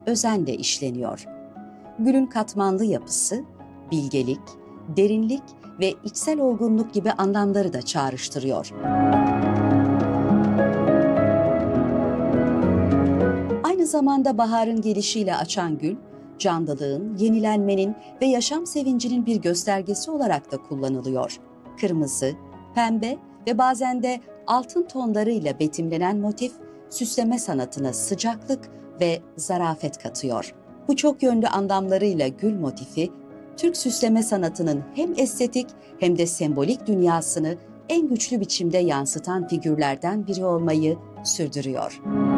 özenle işleniyor. Gülün katmanlı yapısı, bilgelik, derinlik ve içsel olgunluk gibi anlamları da çağrıştırıyor. Aynı zamanda baharın gelişiyle açan gül, canlılığın, yenilenmenin ve yaşam sevincinin bir göstergesi olarak da kullanılıyor. Kırmızı, pembe ve bazen de altın tonlarıyla betimlenen motif, süsleme sanatına sıcaklık ve zarafet katıyor. Bu çok yönlü anlamlarıyla gül motifi, Türk süsleme sanatının hem estetik hem de sembolik dünyasını en güçlü biçimde yansıtan figürlerden biri olmayı sürdürüyor.